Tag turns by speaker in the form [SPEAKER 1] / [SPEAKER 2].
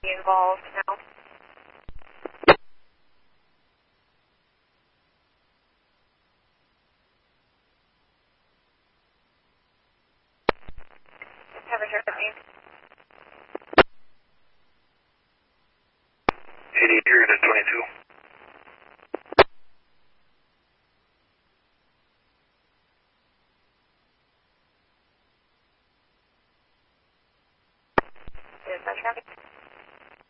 [SPEAKER 1] involved now. Haven't heard from you.
[SPEAKER 2] 80, you're at 22.